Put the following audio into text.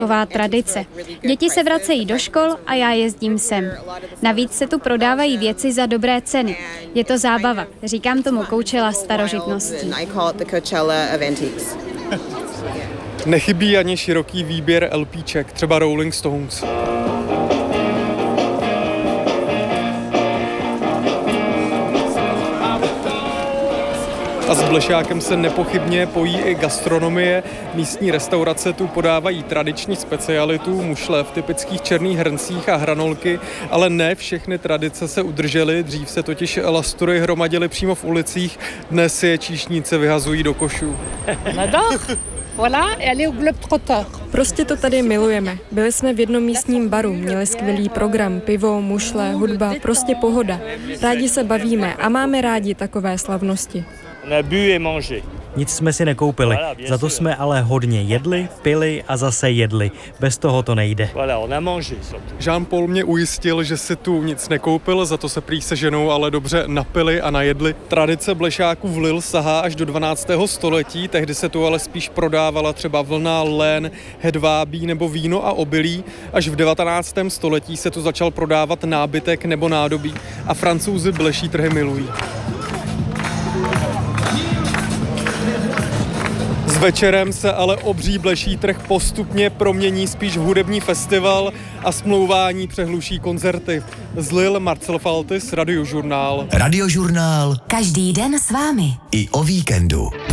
tradice. Děti se vracejí do škol a já jezdím sem. Navíc se tu prodávají věci za dobré ceny. Je to zábava. Říkám tomu Coachella starožitností. Nechybí ani široký výběr LPček, třeba Rolling Stones. A s blešákem se nepochybně pojí i gastronomie. Místní restaurace tu podávají tradiční specialitu, mušle v typických černých hrncích a hranolky, ale ne všechny tradice se udržely. Dřív se totiž lastury hromadily přímo v ulicích, dnes je číšníci vyhazují do košů. Prostě to tady milujeme. Byli jsme v jednom místním baru, měli skvělý program, pivo, mušle, hudba, prostě pohoda. Rádi se bavíme a máme rádi takové slavnosti. Nic jsme si nekoupili, za to jsme ale hodně jedli, pili a zase jedli. Bez toho to nejde. Jean-Paul mě ujistil, že si tu nic nekoupil, za to se prý se ženou ale dobře napili a najedli. Tradice blešáků v Lille sahá až do 12. století, tehdy se tu ale spíš prodávala třeba vlna, lén, hedvábí nebo víno a obilí. Až v 19. století se tu začal prodávat nábytek nebo nádobí a Francouzi bleší trhy milují. S večerem se ale obří bleší trh postupně promění spíš v hudební festival a smlouvání přehluší koncerty. Z Lille Marcel Faltis, Radiožurnál. Radiožurnál. Každý den s vámi. I o víkendu.